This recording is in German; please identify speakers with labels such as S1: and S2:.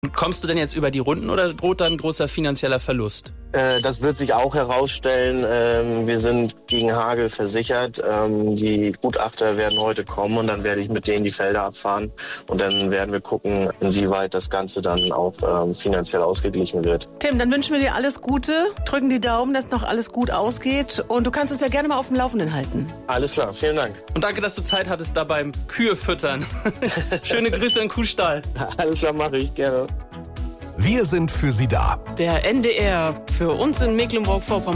S1: Kommst du denn jetzt über die Runden oder droht dann ein großer finanzieller Verlust?
S2: Das wird sich auch herausstellen. Wir sind gegen Hagel versichert. Die Gutachter werden heute kommen und dann werde ich mit denen die Felder abfahren. Und dann werden wir gucken, inwieweit das Ganze dann auch finanziell ausgeglichen wird.
S3: Tim, dann wünschen wir dir alles Gute, drücken die Daumen, dass noch alles gut ausgeht. Und du kannst uns ja gerne mal auf dem Laufenden halten.
S2: Alles klar, vielen Dank.
S1: Und danke, dass du Zeit hattest da beim Kühe füttern. Schöne Grüße in den Kuhstall.
S2: Alles klar, mache ich gerne.
S4: Wir sind für Sie da.
S3: Der NDR für uns in Mecklenburg-Vorpommern.